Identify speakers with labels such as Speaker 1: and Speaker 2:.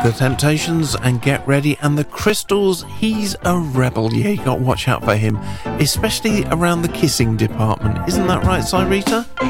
Speaker 1: The Temptations and Get Ready, and the Crystals. He's a rebel. Yeah, you got to watch out for him, especially around the kissing department. Isn't that right, Cyrita?